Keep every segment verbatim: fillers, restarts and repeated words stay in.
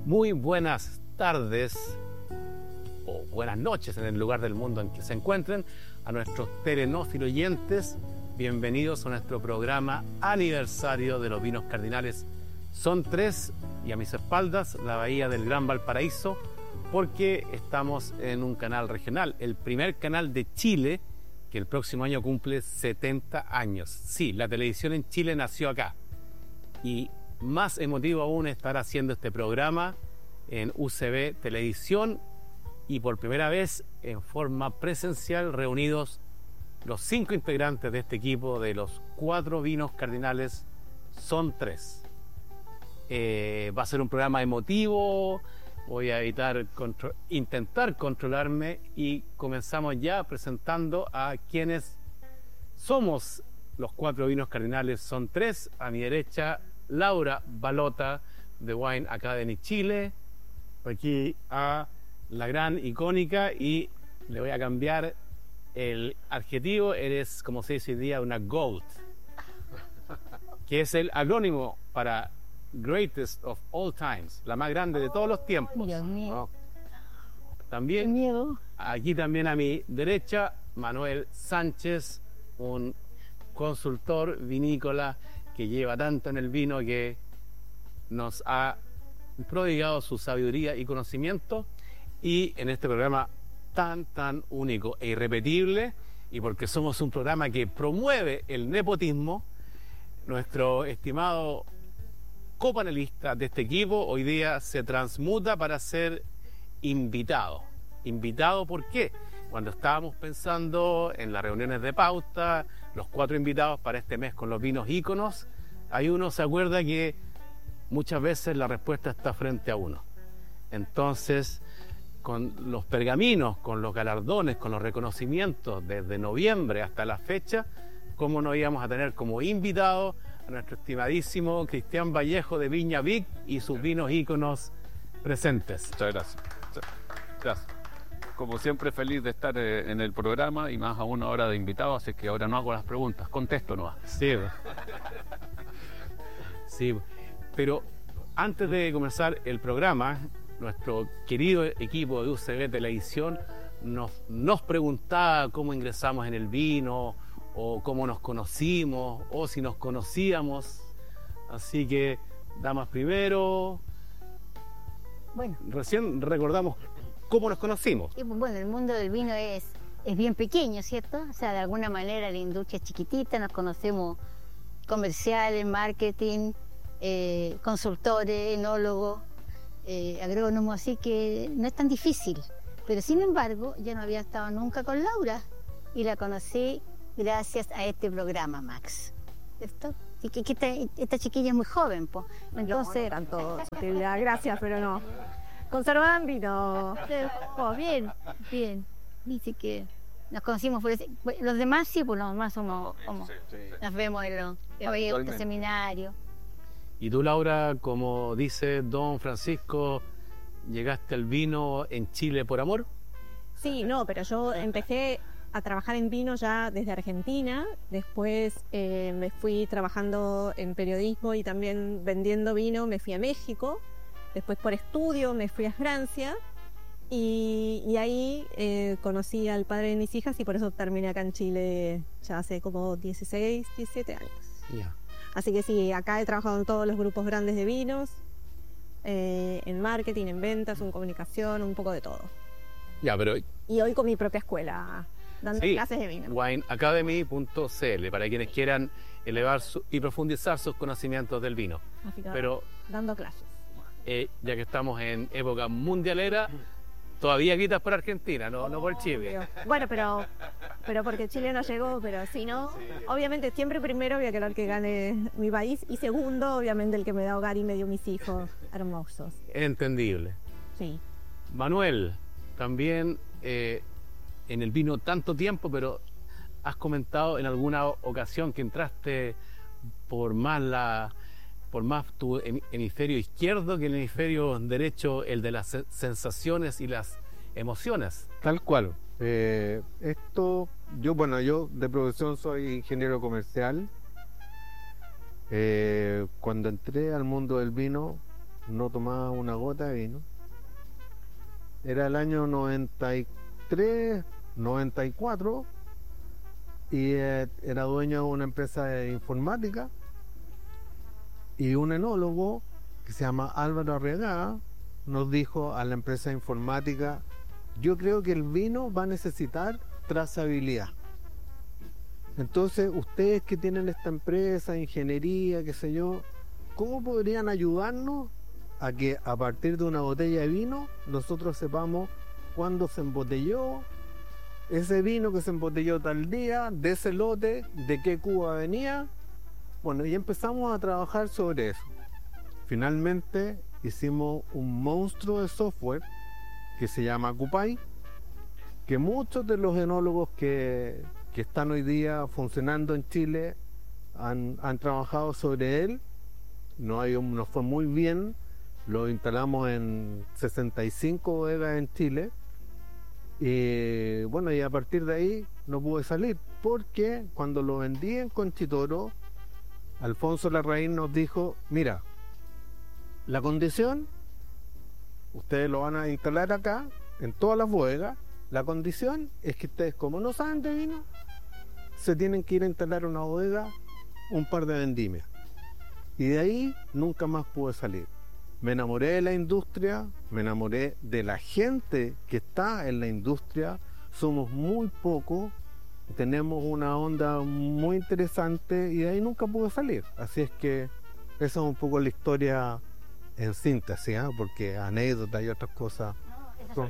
Muy buenas tardes o buenas noches en el lugar del mundo en que se encuentren. A nuestros telenófilos oyentes, bienvenidos a nuestro programa aniversario de los vinos cardinales. Son tres y a mis espaldas la bahía del Gran Valparaíso, porque estamos en un canal regional, el primer canal de Chile que el próximo año cumple setenta años. Sí, la televisión en Chile nació acá. Y más emotivo aún estar haciendo este programa en U C B Televisión y por primera vez en forma presencial reunidos los cinco integrantes de este equipo de los cuatro vinos cardinales. Son tres. Eh, va a ser un programa emotivo, voy a evitar contro- intentar controlarme y comenzamos ya presentando a quienes somos los cuatro vinos cardinales. Son tres. A mi derecha, Laura Balota de Wine Academy Chile. Aquí a la gran icónica, y le voy a cambiar el adjetivo, eres, como se dice hoy día, una GOAT, que es el acrónimo para Greatest of All Times, la más grande de todos los tiempos. Dios mío. También, Qué miedo. aquí también a mi derecha, Manuel Sánchez, un consultor vinícola que lleva tanto en el vino, que nos ha prodigado su sabiduría y conocimiento, y en este programa tan, tan único e irrepetible, y porque somos un programa que promueve el nepotismo, nuestro estimado copanelista de este equipo hoy día se transmuta para ser invitado. ¿Invitado por qué? Cuando estábamos pensando en las reuniones de pauta, los cuatro invitados para este mes con los vinos íconos, hay uno se acuerda que muchas veces la respuesta está frente a uno. Entonces, con los pergaminos, con los galardones, con los reconocimientos desde noviembre hasta la fecha, ¿cómo no íbamos a tener como invitado a nuestro estimadísimo Cristian Vallejo de Viña Vic y sus vinos íconos presentes? Muchas gracias. Gracias. Como siempre, feliz de estar eh, en el programa, y más a una hora de invitado, así que ahora no hago las preguntas, contesto nomás. Sí. Sí. Pero antes de comenzar el programa, nuestro querido equipo de U C B Televisión nos, nos preguntaba cómo ingresamos en el vino, o cómo nos conocimos, o si nos conocíamos. Así que, damas primero. Bueno, Recién recordamos cómo nos conocimos. y bueno, el mundo del vino es, es bien pequeño, ¿cierto? O sea, de alguna manera la industria es chiquitita, nos conocemos comerciales, marketing, eh, consultores, enólogos, eh, agrónomos, así que no es tan difícil. Pero sin embargo, yo no había estado nunca con Laura y la conocí gracias a este programa, Max, ¿cierto? Y que, que esta, esta chiquilla es muy joven, pues. Entonces, No, tanto sutilidad, gracias, pero no. Conservan vino. oh, bien, bien. Dice que nos conocimos por ese, bueno, los demás sí, pues los demás somos como, nos vemos en los en los seminarios. Y tú, Laura, como dice don Francisco, ¿llegaste al vino en Chile por amor? Sí, no, pero yo empecé a trabajar en vino ya desde Argentina. Después eh, me fui trabajando en periodismo y también vendiendo vino. Me fui a México. Después, por estudio, me fui a Francia. Y, y ahí eh, conocí al padre de mis hijas, y por eso terminé acá en Chile ya hace como dieciséis, diecisiete años. Ya. Así que sí, acá he trabajado en todos los grupos grandes de vinos, eh, en marketing, en ventas, en comunicación, un poco de todo. Ya, pero Y hoy con mi propia escuela, dando sí, clases de vino. wine academy punto c l, para quienes quieran elevar su- y profundizar sus conocimientos del vino. Así que Pero dando clases. eh, ya que estamos en época mundialera, todavía gritas por Argentina, no, no por Chile. Bueno, pero, pero porque Chile no llegó, pero si no, obviamente siempre primero voy a querer que gane mi país, y segundo, obviamente, el que me da hogar y me dio mis hijos hermosos. Entendible. Sí. Manuel, también eh, en el vino tanto tiempo, pero has comentado en alguna ocasión que entraste por más la por más tu hem- hemisferio izquierdo que el hemisferio derecho, el de las se- sensaciones y las emociones. Tal cual. Eh, esto, yo, bueno, yo de profesión soy ingeniero comercial. Eh, cuando entré al mundo del vino, no tomaba una gota de vino. Era el año noventa y tres, noventa y cuatro y eh, era dueño de una empresa de informática, y un enólogo que se llama Álvaro Arriagada nos dijo a la empresa de informática: yo creo que el vino va a necesitar trazabilidad. Entonces, ustedes que tienen esta empresa, ingeniería, qué sé yo, ¿cómo podrían ayudarnos a que a partir de una botella de vino nosotros sepamos cuándo se embotelló ese vino, que se embotelló tal día, de ese lote, de qué cuba venía? Bueno, y empezamos a trabajar sobre eso. Finalmente hicimos un monstruo de software que se llama Cupay, que muchos de los enólogos que, que están hoy día funcionando en Chile han, han trabajado sobre él. No hay, nos fue muy bien. Lo instalamos en sesenta y cinco bodegas en Chile. Y bueno, y a partir de ahí no pude salir, porque cuando lo vendí en Conchitoro, Alfonso Larraín nos dijo: mira, la condición, ustedes lo van a instalar acá, en todas las bodegas, la condición es que ustedes, como no saben de vino, se tienen que ir a instalar una bodega un par de vendimias. Y de ahí nunca más pude salir. Me enamoré de la industria, me enamoré de la gente que está en la industria. Somos muy pocos, tenemos una onda muy interesante, y de ahí nunca pude salir. Así es que esa es un poco la historia en síntesis, ¿eh? Porque anécdotas y otras cosas. Son...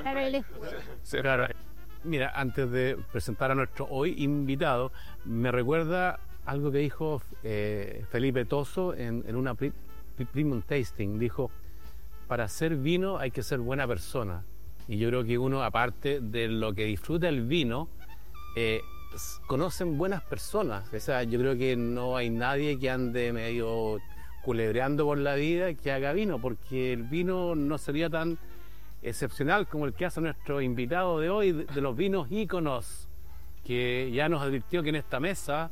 Sí, claro. Mira, antes de presentar a nuestro hoy invitado, me recuerda algo que dijo eh, Felipe Toso en, en una pri Premium Tasting. Dijo: para hacer vino hay que ser buena persona. Y yo creo que uno, aparte de lo que disfruta el vino, eh, conocen buenas personas. O sea, yo creo que no hay nadie que ande medio culebreando por la vida que haga vino, porque el vino no sería tan excepcional como el que hace nuestro invitado de hoy, de, de los vinos íconos, que ya nos advirtió que en esta mesa,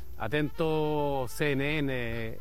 atento C N N,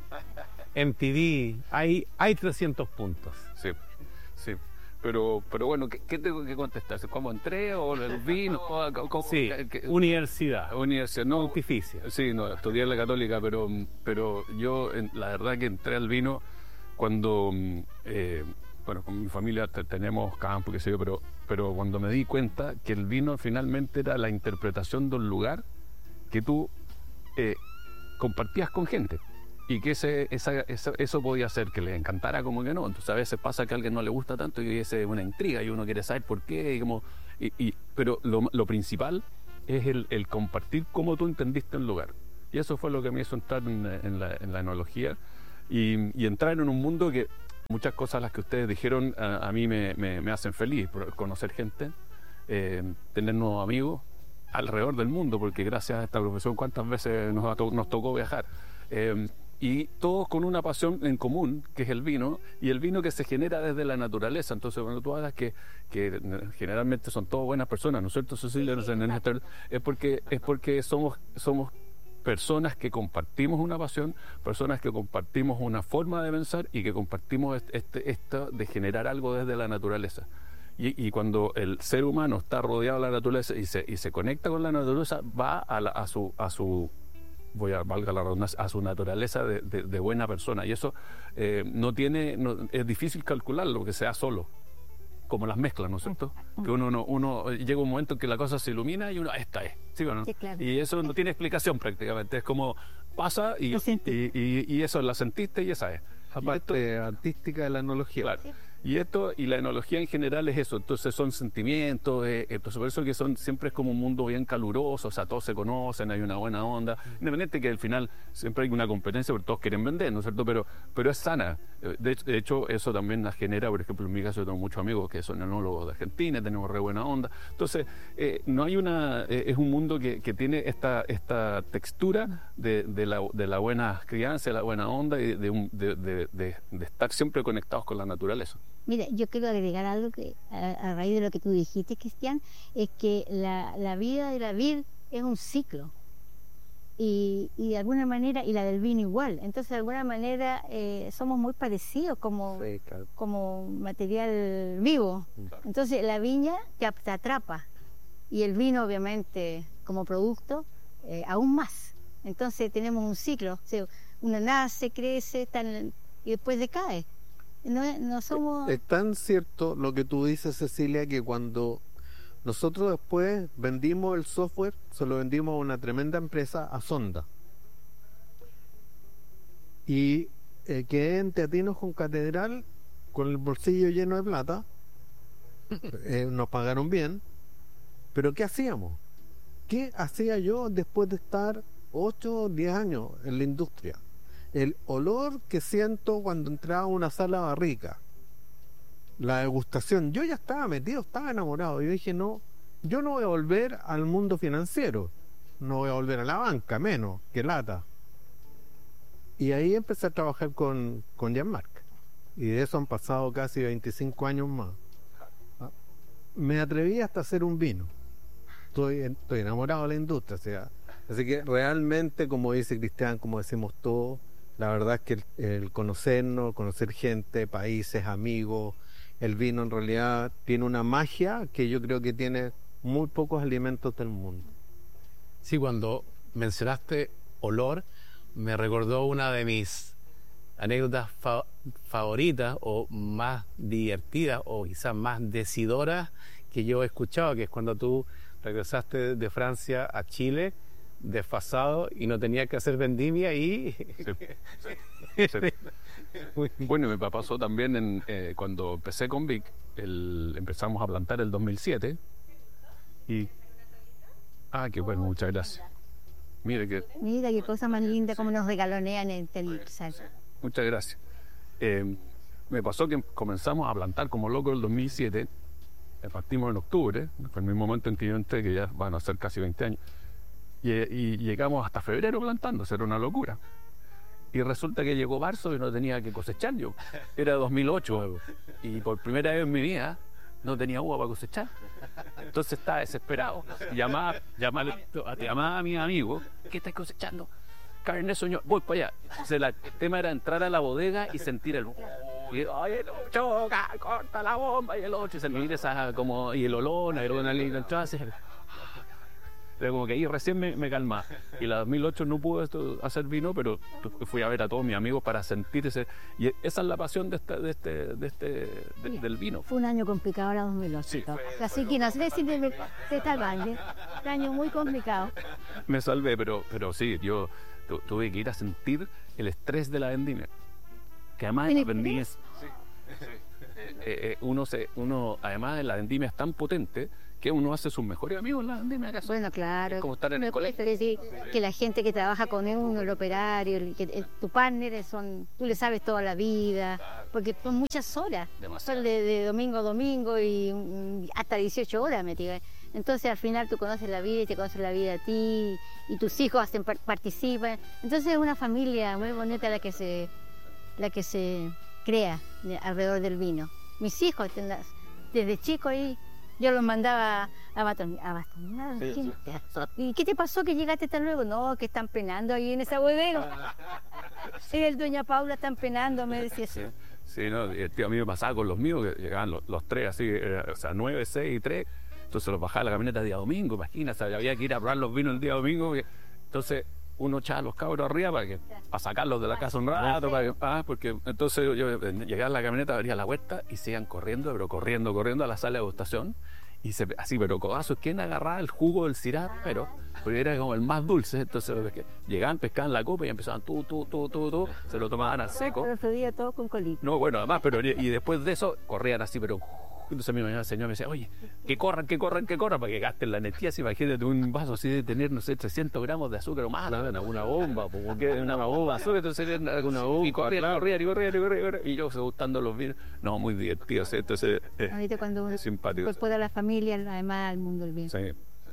M T V, hay, hay trescientos puntos. Sí, sí. Pero, pero bueno, ¿qué, qué tengo que contestar? ¿Cómo entré o el vino? ¿Cómo, cómo, sí, qué, universidad. Universidad, no. Pontificia. Sí, no, estudié en la Católica, pero, pero yo, en, la verdad que entré al vino cuando, eh, bueno, con mi familia tenemos campo, qué sé yo, pero, pero cuando me di cuenta que el vino finalmente era la interpretación de un lugar que tú eh, compartías con gente. Y que ese, esa, eso, eso podía hacer que le encantara como que no. Entonces a veces pasa que a alguien no le gusta tanto y es una intriga y uno quiere saber por qué. Y como, y, y, pero lo, lo principal es el, el compartir cómo tú entendiste el lugar. Y eso fue lo que me hizo entrar en, en, la, en la enología y, y entrar en un mundo que muchas cosas las que ustedes dijeron a, a mí me, me, me hacen feliz. Conocer gente, eh, tener nuevos amigos alrededor del mundo, porque gracias a esta profesión cuántas veces nos, nos tocó viajar. Eh, y todos con una pasión en común, que es el vino, y el vino que se genera desde la naturaleza. Entonces, cuando tú hablas que, que generalmente son todas buenas personas, ¿no es cierto, Cecilia? Es porque, es porque somos, somos personas que compartimos una pasión, personas que compartimos una forma de pensar y que compartimos este, esto de generar algo desde la naturaleza. Y, y cuando el ser humano está rodeado de la naturaleza y se, y se conecta con la naturaleza, va a, la, a su... A su voy a valga la redundancia, a su naturaleza de, de, de buena persona, y eso eh, no tiene, no, es difícil calcularlo, que sea solo, como las mezclas, ¿no es cierto? Que uno, uno, uno llega un momento en que la cosa se ilumina y uno, esta es, ¿sí o no? Sí, claro. Y eso no tiene explicación prácticamente, es como pasa y, y, y, y eso la sentiste y esa es. Aparte esto, artística de la enología. Claro. Sí. Y esto, y la enología en general es eso, entonces son sentimientos, eh, entonces por eso que son, siempre es como un mundo bien caluroso, o sea, todos se conocen, hay una buena onda, independiente que al final siempre hay una competencia porque todos quieren vender, ¿no es cierto? Pero, pero es sana. De, de hecho, eso también la genera, por ejemplo, en mi caso yo tengo muchos amigos que son enólogos de Argentina, tenemos re buena onda, entonces eh, no hay una, eh, es un mundo que, que tiene esta, esta textura de, de, la, de la buena crianza, de la buena onda y de, un, de, de, de, de estar siempre conectados con la naturaleza. Mira, yo quiero agregar algo que a, a raíz de lo que tú dijiste, Cristian, es que la, la vida de la vid es un ciclo. y, y de alguna manera, y la del vino igual. Entonces, de alguna manera, eh, somos muy parecidos como, Sí, claro. como material vivo. Entonces, la viña te, te atrapa y el vino, obviamente, como producto, eh, aún más. Entonces, tenemos un ciclo. O sea, uno nace, crece está en el- y después decae. No, no somos... Es tan cierto lo que tú dices, Cecilia, que cuando nosotros después vendimos el software, se lo vendimos a una tremenda empresa, a Sonda. Y eh, quedé en Teatinos con Catedral, con el bolsillo lleno de plata. Eh, nos pagaron bien. Pero ¿qué hacíamos? ¿Qué hacía yo después de estar ocho o diez años en la industria? El olor que siento cuando entraba a una sala barrica, la degustación, yo ya estaba metido, estaba enamorado. Yo dije, no, yo no voy a volver al mundo financiero, no voy a volver a la banca, menos que lata. Y ahí empecé a trabajar con, con Jean-Marc. Y de eso han pasado casi veinticinco años más. Me atreví hasta hacer un vino. Estoy, estoy enamorado de la industria, o sea, así que realmente, como dice Cristian, como decimos todos, la verdad es que el, el conocernos, conocer gente, países, amigos, el vino en realidad tiene una magia que yo creo que tiene muy pocos alimentos del mundo. Sí, cuando mencionaste olor, me recordó una de mis anécdotas fa- favoritas o más divertidas o quizás más decidoras que yo he escuchado, que es cuando tú regresaste de Francia a Chile desfasado y no tenías que hacer vendimia y... Sí, sí. Bueno, me pasó también en, eh, cuando empecé con Vic, el, empezamos a plantar el dos mil siete y... Ah, qué bueno, muchas gracias. Mire que... Mira qué cosa más linda, como nos regalonean en el sal. Muchas gracias. Eh, me pasó que comenzamos a plantar como locos el dos mil siete, eh, partimos en octubre, fue el mismo momento en que yo entré, que ya van a ser casi veinte años, y, y llegamos hasta febrero plantando, eso era una locura. Y resulta que llegó marzo y no tenía que cosechar yo. Era dos mil ocho y por primera vez en mi vida no tenía uva para cosechar. Entonces estaba desesperado. Llamaba, llamaba, llamaba a mis amigos, ¿qué estás cosechando? Carne soñó, voy para allá. Entonces la, el tema era entrar a la bodega y sentir el... Y, oye, el ocho, corta la bomba y el ocho, y sentir esa como... Y el olor, la adrenalina, entonces... Pero como que ahí recién me, me calmaba. Y la dos mil ocho no pude esto, hacer vino, pero fui a ver a todos mis amigos para sentir ese... Y esa es la pasión de este, de este, de este, de, del vino. Fue un año complicado el dos mil ocho. Sí. Así que no sé si te, te está mal, un año muy complicado. Me salvé, pero, pero sí, yo tu, tuve que ir a sentir el estrés de la vendimia. Que además ¿Tiene la vendimia es... Eh, eh, uno, se, uno, además la vendimia es tan potente que uno hace sus mejores amigos en la vendimia. ¿Acaso? Bueno, claro. Es como estar en el Me colegio. puedes decir que la gente que trabaja con uno, el operario, el, que, el- tu partner, son, tú le sabes toda la vida, porque son muchas horas. Demasiado. Son de, de domingo a domingo y mm, hasta dieciocho horas, me diga. Entonces al final tú conoces la vida y te conoces la vida a ti y tus hijos hacen, par- participan. Entonces es una familia muy bonita la que se, la que se crea de- alrededor del vino. Mis hijos, ten- desde chicos ahí, yo los mandaba a baton- a bastonar. Sí, sí. ¿Y qué te pasó que llegaste tan luego? No, que están penando ahí en esa bodega. Sí, el doña Paula están penando, me decía así. Sí, no, eh, tío, a mí me pasaba con los míos, que llegaban los, los tres así, eh, o sea, nueve, seis y tres. Entonces los bajaba a la camioneta día domingo, imagínate, había que ir a probar los vinos el día domingo. que- Entonces uno echaba a los cabros arriba para que para sacarlos de la casa un rato, para que, ah, porque entonces yo, yo llegaba a la camioneta, abría la puerta y se iban corriendo, pero corriendo, corriendo a la sala de degustación. Y se, así, pero codazos, ¿quién agarraba el jugo del Syrah? Pero, porque era como el más dulce, entonces pesque- llegaban, pescaban la copa y empezaban tú, tú, tú, tú, tú, se lo tomaban al seco. El otro día todo con colita. No, bueno, además, pero y después de eso corrían así, pero entonces mi el señor me decía, oye, que corran, que corran, que corran, para que gasten la energía. Así, imagínate un vaso así de tener, no sé, trescientos gramos de azúcar o más, una, una bomba, porque una bomba de azúcar, entonces era una bomba, y corrían, corrían, y corrían, y corrían, y corrían, y yo gustando los vinos. No, muy divertido, ¿sí? Entonces, eh, Ahorita cuando uno simpático. incorpora a la familia, además al mundo del bien. Sí.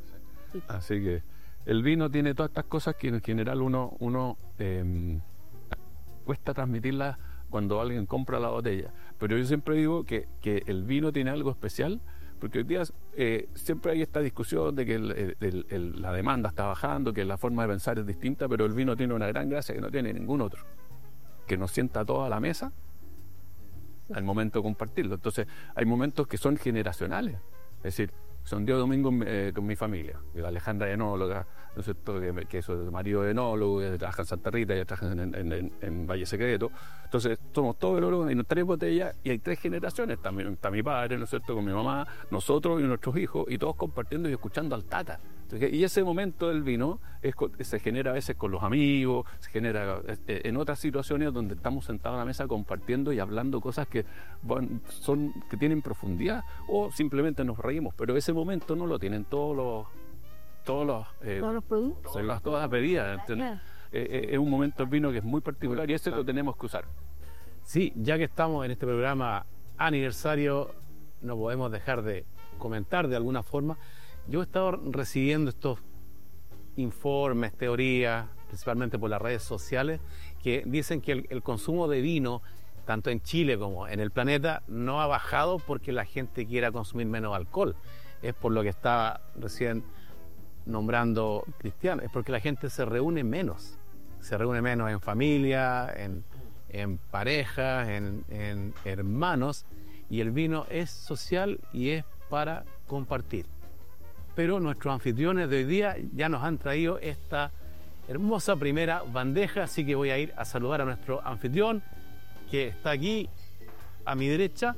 Así que el vino tiene todas estas cosas que en general uno, uno eh, cuesta transmitirlas cuando alguien compra la botella. Pero yo siempre digo que, que el vino tiene algo especial Porque hoy día eh, siempre hay esta discusión de que el, el, el, la demanda está bajando, que la forma de pensar es distinta, pero el vino tiene una gran gracia que no tiene ningún otro, que nos sienta a todos a la mesa al momento de compartirlo. Entonces hay momentos que son generacionales, es decir, son días domingos eh, con mi familia. Alejandra es enóloga, ¿no es cierto? Que, que es marido de enólogo, que trabaja en Santa Rita, ella trabaja en, en, en, en Valle Secreto. Entonces somos todos enólogos, hay tres botellas y hay tres generaciones. También está mi padre, ¿no es cierto? Con mi mamá, nosotros y nuestros hijos, y todos compartiendo y escuchando al tata. Entonces, y ese momento del vino es, se genera a veces con los amigos, se genera eh, en otras situaciones donde estamos sentados a la mesa compartiendo y hablando cosas que, bueno, son, que tienen profundidad, o simplemente nos reímos, pero ese momento no lo tienen todos los todos los, eh, Todos los productos. son las todas las bebidas. Claro. Eh, eh, es un momento del vino que es muy particular y ese lo tenemos que usar. Sí, ya que estamos en este programa aniversario, no podemos dejar de comentar de alguna forma. Yo he estado recibiendo estos informes, teorías, principalmente por las redes sociales, que dicen que el, el consumo de vino, tanto en Chile como en el planeta, no ha bajado porque la gente quiera consumir menos alcohol. Es por lo que estaba recién nombrando Cristiano, es porque la gente se reúne menos. Se reúne menos en familia, en, en parejas, en, en hermanos, y el vino es social y es para compartir. Pero nuestros anfitriones de hoy día ya nos han traído esta hermosa primera bandeja, así que voy a ir a saludar a nuestro anfitrión, que está aquí a mi derecha.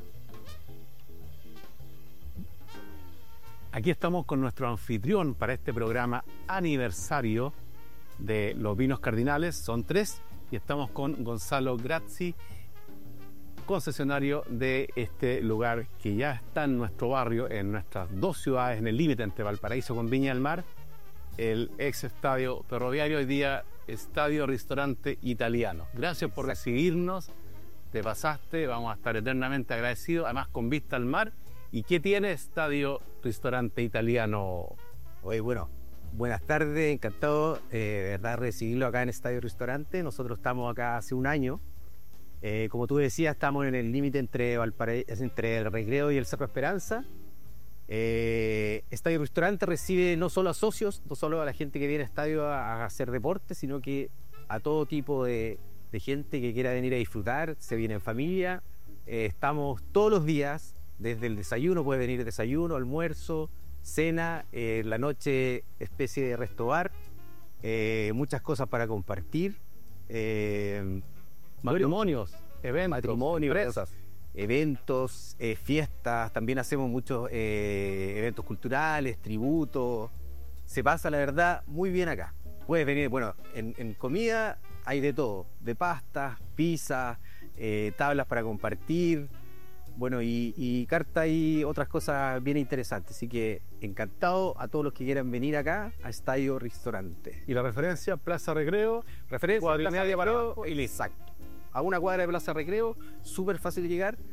Aquí estamos con nuestro anfitrión para este programa aniversario de los vinos cardinales, son tres, y estamos con Gonzalo Grazzi, concesionario de este lugar que ya está en nuestro barrio, en nuestras dos ciudades, en el límite entre Valparaíso con Viña del Mar, el ex estadio ferroviario, hoy día estadio restaurante italiano. Gracias por recibirnos, te pasaste, vamos a estar eternamente agradecidos, además con vista al mar. ¿Y qué tiene estadio restaurante italiano? Oye, bueno, buenas tardes, encantado eh, de verdad recibirlo acá en Estadio Restaurante. Nosotros estamos acá hace un año. Eh, como tú decías, estamos en el límite entre Valparaíso, entre el Recreo y el Cerro Esperanza. Eh, Estadio Restaurante recibe no solo a socios, no solo a la gente que viene al estadio a, a hacer deporte, sino que a todo tipo de, de gente que quiera venir a disfrutar, se viene en familia. Eh, estamos todos los días, desde el desayuno, puede venir desayuno, almuerzo, cena, eh, la noche especie de resto bar, eh, muchas cosas para compartir. Eh, Matrimonios, eventos, matrimonios, empresas. eventos, eh, fiestas, también hacemos muchos eh, eventos culturales, tributos. Se pasa, la verdad, muy bien acá. Puedes venir, bueno, en, en comida hay de todo, de pastas, pizzas, eh, tablas para compartir, bueno, y, y carta y otras cosas bien interesantes. Así que encantado a todos los que quieran venir acá a Estadio Restaurante. Y la referencia, Plaza Recreo, Referencia, cuadra y Plaza media para Recreo, abajo y listo. exacto. A una cuadra de Plaza Recreo, súper fácil de llegar.